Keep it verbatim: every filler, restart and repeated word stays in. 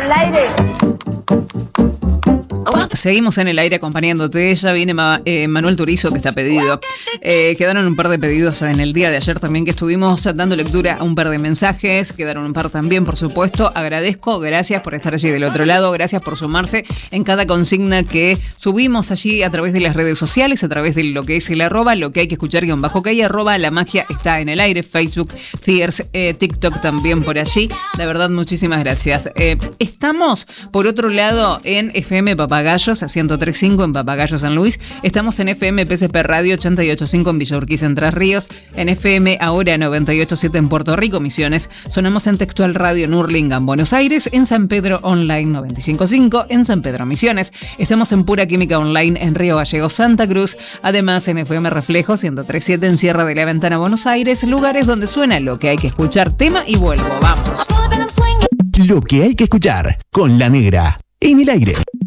al aire. Seguimos en el aire acompañándote. Ya viene Ma, eh, Manuel Turizo, que está pedido. Eh, quedaron un par de pedidos en el día de ayer también, que estuvimos dando lectura a un par de mensajes. Quedaron un par también, por supuesto. Agradezco, gracias por estar allí del otro lado. Gracias por sumarse en cada consigna que subimos allí a través de las redes sociales, a través de lo que es el arroba, lo que hay que escuchar guión bajo que hay, arroba la magia está en el aire, Facebook, Thiers, eh, TikTok también por allí. De verdad, muchísimas gracias. Eh, estamos, por otro lado, en F M Papagayos, a ciento tres punto cinco en Papagayo San Luis. Estamos en F M P C P Radio ochenta y ocho punto cinco en Villa Urquiza, Entre Ríos. En F M Ahora noventa y ocho punto siete en Puerto Rico, Misiones. Sonamos en Textual Radio en Hurlingham, Buenos Aires. En San Pedro Online noventa y cinco punto cinco en San Pedro, Misiones. Estamos en Pura Química Online en Río Gallegos, Santa Cruz. Además en F M Reflejo ciento tres punto siete en Sierra de la Ventana, Buenos Aires. Lugares donde suena lo que hay que escuchar. Tema y vuelvo. Vamos. Lo que hay que escuchar con La Negra en el aire.